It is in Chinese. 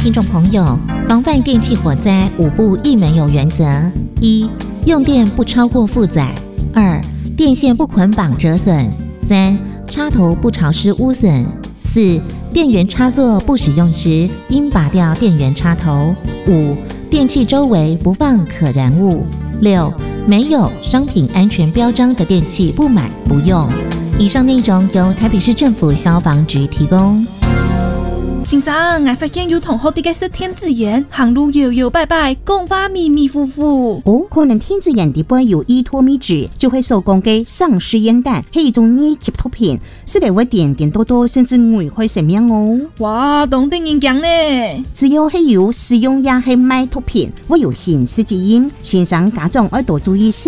听众朋友，防范电器火灾5不一没有原则：一、用电不超过负载；2、电线不捆绑折损；3、插头不潮湿污损；4、电源插座不使用时，应拔掉电源插头；5、电器周围不放可燃物；6、没有商品安全标章的电器不买不用。以上内容由台北市政府消防局提供。 先生，我发现有同学伫个说天子岩行路摇摇摆摆，讲话迷迷糊糊。 哦，可能天子岩底部有依托米质，就会受讲嘅丧尸烟弹，係一種二級毒品，是嚟會點點多多，甚至危害生命哦。 哇，當定人講呢？ 只要係有使用也係賣毒品，會有刑事責任，先生家長要多注意。